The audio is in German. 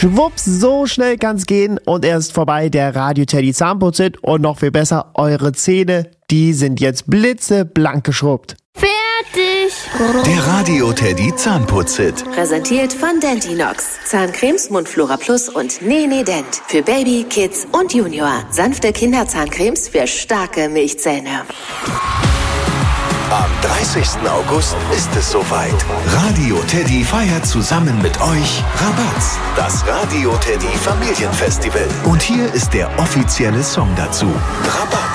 Schwupps, so schnell kann's gehen und er ist vorbei, der Radio Teddy Zahnputzhit. Und noch viel besser, eure Zähne, die sind jetzt blitzeblank geschrubbt. Fertig! Der Radio Teddy Zahnputzhit. Präsentiert von Dentinox. Zahncremes, Mundflora Plus und Nene Dent. Für Baby, Kids und Junior. Sanfte Kinderzahncremes für starke Milchzähne. Am 30. August ist es soweit. Radio Teddy feiert zusammen mit euch Rabatz, das Radio Teddy Familienfestival. Und hier ist der offizielle Song dazu. Rabatz.